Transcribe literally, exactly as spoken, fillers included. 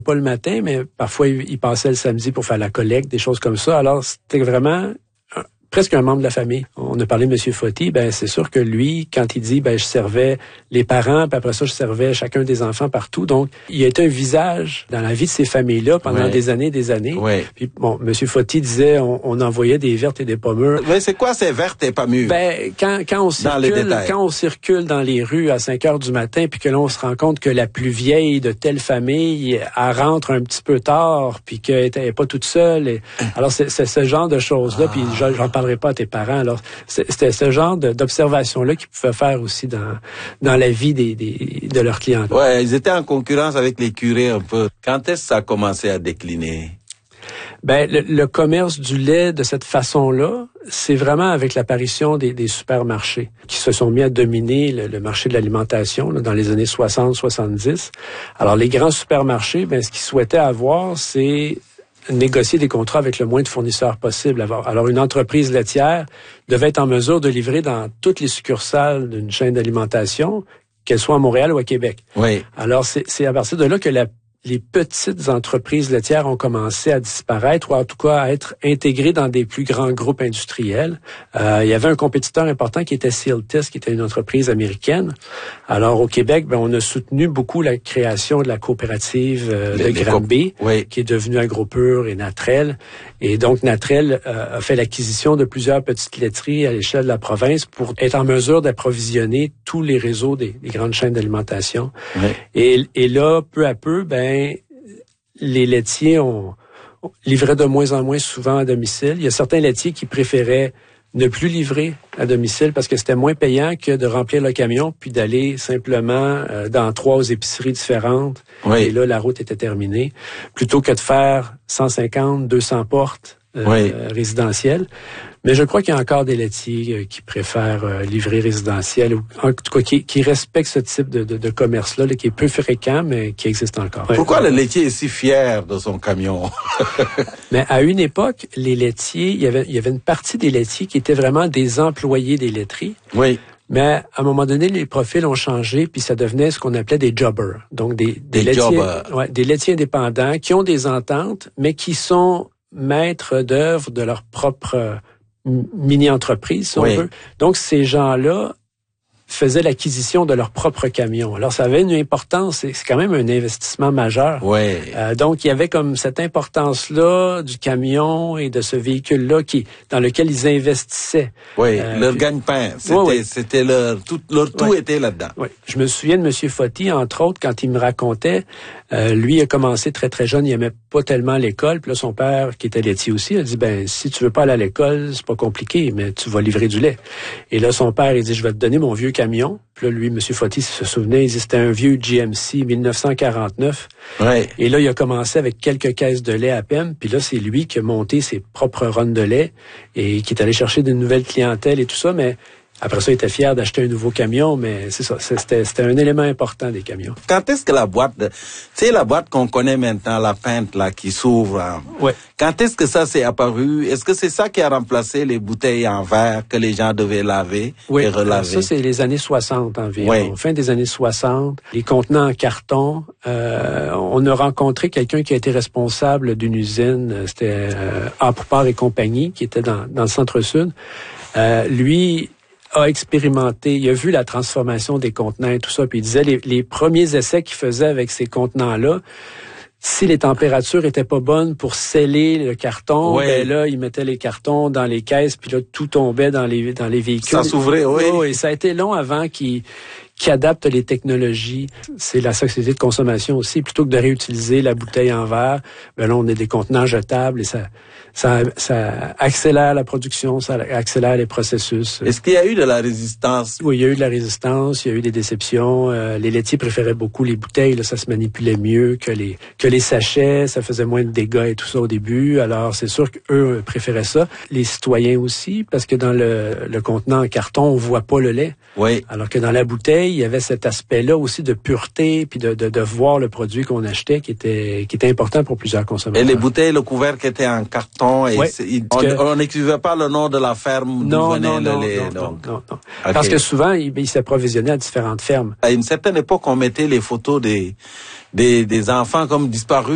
pas le matin, mais parfois, il, il passait le samedi pour faire la collecte, des choses comme ça. Alors, c'était vraiment presque un membre de la famille. On a parlé de M. Foti, ben c'est sûr que lui, quand il dit, ben je servais les parents, puis après ça, je servais chacun des enfants partout. Donc, il a été un visage dans la vie de ces familles-là pendant ouais. des années et des années. Ouais. Puis, bon, M. Foti disait, on, on envoyait des vertes et des pommures. Mais c'est quoi ces vertes et pommures? Ben, quand, quand on circule, quand on circule dans les rues à cinq heures du matin, puis que là, on se rend compte que la plus vieille de telle famille, elle rentre un petit peu tard, puis qu'elle n'est pas toute seule. Et, alors, c'est, c'est ce genre de choses-là, ah. puis j'en, j'en parlerai pas à tes parents. Alors, c'était ce genre de, d'observation-là qu'ils pouvaient faire aussi dans, dans la vie des, des, de leurs clients. Ouais, ils étaient en concurrence avec les curés un peu. Quand est-ce que ça a commencé à décliner? Ben, le, le commerce du lait de cette façon-là, c'est vraiment avec l'apparition des, des supermarchés qui se sont mis à dominer le, le marché de l'alimentation là, dans les années soixante soixante-dix. Alors, les grands supermarchés, ben, ce qu'ils souhaitaient avoir, c'est négocier des contrats avec le moins de fournisseurs possible. Alors, une entreprise laitière devait être en mesure de livrer dans toutes les succursales d'une chaîne d'alimentation, qu'elle soit à Montréal ou à Québec. Oui. Alors, c'est, c'est à partir de là que la les petites entreprises laitières ont commencé à disparaître ou en tout cas à être intégrées dans des plus grands groupes industriels. Euh, il y avait un compétiteur important qui était Sealtest, qui était une entreprise américaine. Alors au Québec, ben, on a soutenu beaucoup la création de la coopérative euh, de Granby, oui. qui est devenue AgroPure et Natrel. Et donc Natrel euh, a fait l'acquisition de plusieurs petites laiteries à l'échelle de la province pour être en mesure d'approvisionner tous les réseaux des, des grandes chaînes d'alimentation. Oui. Et, et là, peu à peu, ben les laitiers ont livré de moins en moins souvent à domicile. Il y a certains laitiers qui préféraient ne plus livrer à domicile parce que c'était moins payant que de remplir le camion puis d'aller simplement euh, dans trois épiceries différentes. Oui. Et là, la route était terminée. Plutôt que de faire cent cinquante, deux cents portes euh, oui. résidentielles. Mais je crois qu'il y a encore des laitiers euh, qui préfèrent euh, livrer résidentiel, ou en tout cas qui, qui respectent ce type de, de, de commerce-là, là, qui est peu fréquent, mais qui existe encore. Pourquoi le laitier est si fier de son camion? Mais à une époque, les laitiers, il y avait, il y avait une partie des laitiers qui étaient vraiment des employés des laiteries. Oui. Mais à un moment donné, les profils ont changé, puis ça devenait ce qu'on appelait des jobbers. Donc des, des, des laitiers, jobbers. Ouais, des laitiers indépendants qui ont des ententes, mais qui sont maîtres d'œuvre de leur propre mini-entreprise, si oui. on veut. Donc, ces gens-là faisaient l'acquisition de leur propre camion. Alors, ça avait une importance, c'est quand même un investissement majeur. Oui. Euh, donc, il y avait comme cette importance-là du camion et de ce véhicule-là qui, dans lequel ils investissaient. Oui, euh, leur puis, gagne-pain, c'était, oui, oui. c'était leur tout, leur tout oui. était là-dedans. Oui. Je me souviens de M. Foti, entre autres, quand il me racontait, euh, lui a commencé très, très jeune, il aimait pas tellement l'école, puis là, son père, qui était laitier aussi, a dit, ben, si tu veux pas aller à l'école, c'est pas compliqué, mais tu vas livrer du lait. Et là, son père, il dit, je vais te donner mon vieux camion. Puis là, lui, M. Foti se souvenait, il dit, c'était un vieux G M C dix-neuf cent quarante-neuf. Ouais. Et là, il a commencé avec quelques caisses de lait à peine. Puis là, c'est lui qui a monté ses propres runs de lait et qui est allé chercher de nouvelles clientèles et tout ça. Mais après ça, il était fier d'acheter un nouveau camion, mais c'est ça, c'était, c'était un élément important des camions. Quand est-ce que la boîte, de, tu sais, la boîte qu'on connaît maintenant, la pinte là qui s'ouvre, hein, ouais. Quand est-ce que ça s'est apparu? Est-ce que c'est ça qui a remplacé les bouteilles en verre que les gens devaient laver oui, et relaver? Ça, c'est les années soixante environ. Oui. Fin des années soixante, les contenants en carton. Euh, on a rencontré quelqu'un qui a été responsable d'une usine, c'était euh, Apropart et compagnie, qui était dans, dans le centre-sud. Euh, lui a expérimenté, il a vu la transformation des contenants et tout ça, puis il disait les, les premiers essais qu'il faisait avec ces contenants-là, si les températures étaient pas bonnes pour sceller le carton, oui. ben là, il mettait les cartons dans les caisses, puis là, tout tombait dans les dans les véhicules. Ça s'ouvrait, oui. Oh, et ça a été long avant qu'il qui adapte les technologies. C'est la société de consommation aussi. Plutôt que de réutiliser la bouteille en verre, ben là, on a des contenants jetables et ça, ça, ça accélère la production, ça accélère les processus. Est-ce qu'il y a eu de la résistance? Oui, il y a eu de la résistance, il y a eu des déceptions. Euh, les laitiers préféraient beaucoup les bouteilles, là, ça se manipulait mieux que les que les sachets, ça faisait moins de dégâts et tout ça au début. Alors, c'est sûr qu'eux préféraient ça. Les citoyens aussi, parce que dans le, le contenant en carton, on voit pas le lait. Oui. Alors que dans la bouteille, il y avait cet aspect-là aussi de pureté, puis de, de, de voir le produit qu'on achetait, qui était qui était important pour plusieurs consommateurs. Et les bouteilles, le couvercle était en carton, et ouais, il, que, on n'écrivait pas le nom de la ferme non, d'où venait non, le non, lait. Non, donc. non, non, non. Okay. Parce que souvent, ils il s'approvisionnaient à différentes fermes. À une certaine époque, on mettait les photos des des, des enfants comme disparus.